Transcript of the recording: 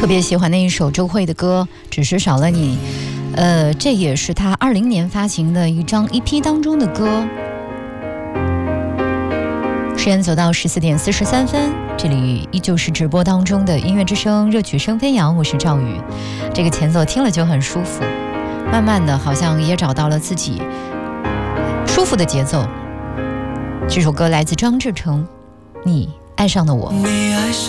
特别喜欢那一首周蕙的歌《只是少了你》，这也是他20年发行的一张 EP 当中的歌。时间走到14点43分，这里依旧是直播当中的音乐之声，热曲声飞扬，我是赵宇。这个前奏听了就很舒服，慢慢的好像也找到了自己舒服的节奏。这首歌来自张志成，你爱上了我。 你爱上